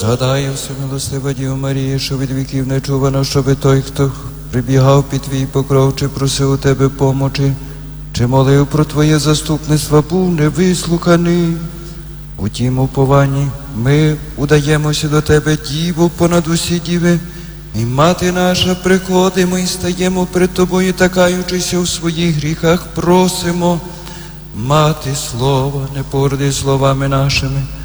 Згадай, всемилостива Діво Марія, що від віків не чувано, щоби той, хто прибігав під твій покров, чи просив у тебе помочі, чи молив про твоє заступництво, був невислуханий. У тім упованні ми удаємося до тебе, Діво, понад усі діви, і Мати наша, приходимо і стаємо перед тобою, такаючися у своїх гріхах, просимо, Мати слова, не порди словами нашими,